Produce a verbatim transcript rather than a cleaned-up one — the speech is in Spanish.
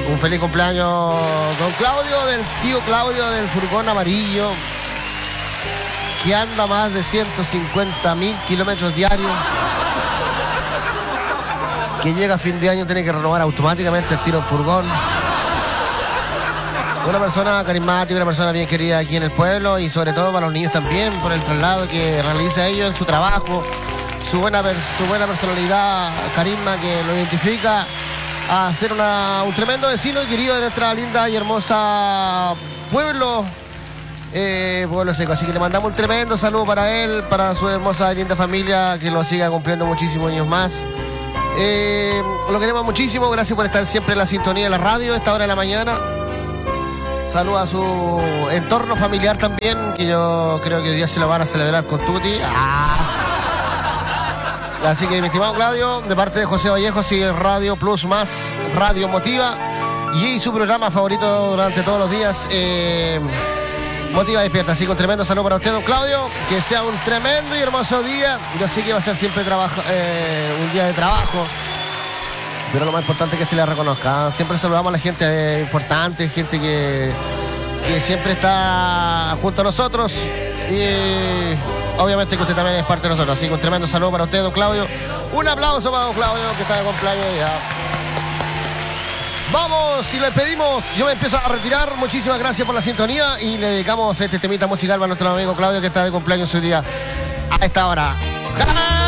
Un feliz cumpleaños, don Claudio, del tío Claudio del furgón amarillo, que anda más de ciento cincuenta mil kilómetros diarios, que llega a fin de año, tiene que renovar automáticamente el tiro en furgón. Una persona carismática, una persona bien querida aquí en el pueblo y sobre todo para los niños también, por el traslado que realiza ellos en su trabajo, su buena, su buena personalidad, carisma que lo identifica a ser una, un tremendo vecino y querido de nuestra linda y hermosa pueblo, eh, pueblo seco. Así que le mandamos un tremendo saludo para él, para su hermosa y linda familia, que lo siga cumpliendo muchísimos años más. Eh, lo queremos muchísimo, gracias por estar siempre en la sintonía de la radio a esta hora de la mañana. Saluda a su entorno familiar también, que yo creo que hoy día se lo van a celebrar con Tuti. ¡Ah! Así que, mi estimado Claudio, de parte de José Vallejo, sigue Radio Plus Más, Radio Motiva, y su programa favorito durante todos los días, eh, Motiva Despierta. Así que un tremendo saludo para usted, don Claudio, que sea un tremendo y hermoso día. Yo sé que va a ser siempre trabajo, eh, un día de trabajo, pero lo más importante es que se le reconozca. Siempre saludamos a la gente importante, gente que, que siempre está junto a nosotros. Y obviamente que usted también es parte de nosotros. Así que un tremendo saludo para usted, don Claudio. Un aplauso para don Claudio, que está de cumpleaños ya. Vamos, y le pedimos, yo me empiezo a retirar. Muchísimas gracias por la sintonía y le dedicamos este temita musical para nuestro amigo Claudio, que está de cumpleaños hoy día a esta hora.